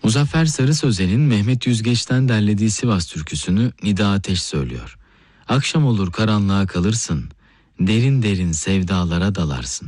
Muzaffer Sarı Sözen'in Mehmet Yüzgeç'ten derlediği Sivas türküsünü Nida Ateş söylüyor. Akşam olur karanlığa kalırsın, derin derin sevdalara dalarsın.